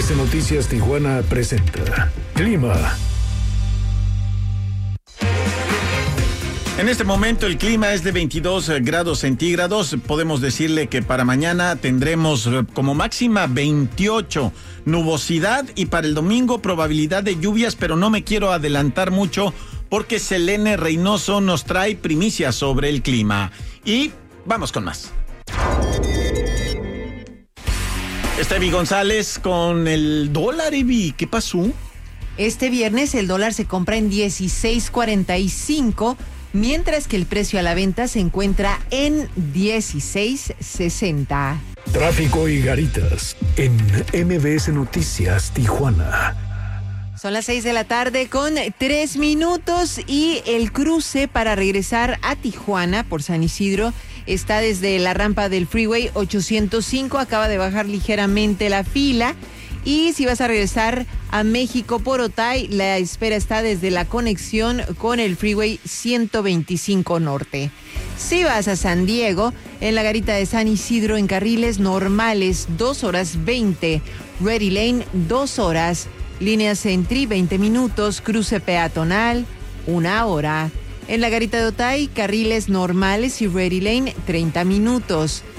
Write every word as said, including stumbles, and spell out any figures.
B C Noticias Tijuana presenta Clima. En este momento el clima es de veintidós grados centígrados. Podemos decirle que para mañana tendremos como máxima veintiocho, nubosidad, y para el domingo probabilidad de lluvias, pero no me quiero adelantar mucho porque Selene Reynoso nos trae primicias sobre el clima. Y vamos con más. Estevi González con el dólar, Evi. ¿Qué pasó? Este viernes el dólar se compra en dieciséis cuarenta y cinco, mientras que el precio a la venta se encuentra en dieciséis sesenta. Tráfico y garitas en M B S Noticias Tijuana. Son las seis de la tarde con tres minutos y el cruce para regresar a Tijuana por San Isidro está desde la rampa del Freeway ochocientos cinco, acaba de bajar ligeramente la fila. Y si vas a regresar a México por Otay, la espera está desde la conexión con el Freeway ciento veinticinco Norte. Si vas a San Diego, en la garita de San Isidro en carriles normales, dos horas veinte. Ready Lane, dos horas. Línea Sentry, veinte minutos. Cruce peatonal, una hora. En la garita de Otay, carriles normales y Ready Lane, treinta minutos.